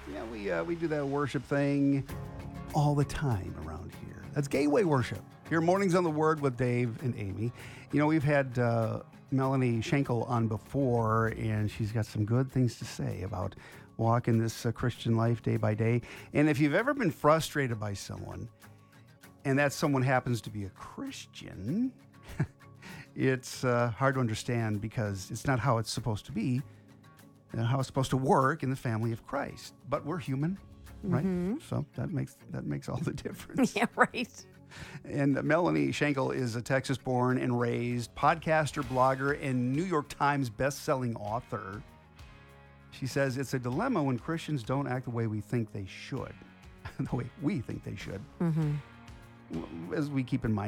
Yeah, we do that worship thing all the time around here. That's Gateway Worship. Your Mornings on the Word with Dave and Amy. You know, we've had Melanie Schenkel on before, and she's got some good things to say about walking this Christian life day by day. And if you've ever been frustrated by someone, and that someone happens to be a Christian, it's hard to understand because it's not how it's supposed to be, how it's supposed to work in the family of Christ. But we're human, right? Mm-hmm. So that makes all the difference. Yeah, right. And Melanie Schenkel is a Texas-born and raised podcaster, blogger, and New York Times best-selling author. She says it's a dilemma when Christians don't act the way we think they should, the way we think they should. Mm-hmm. As we keep in mind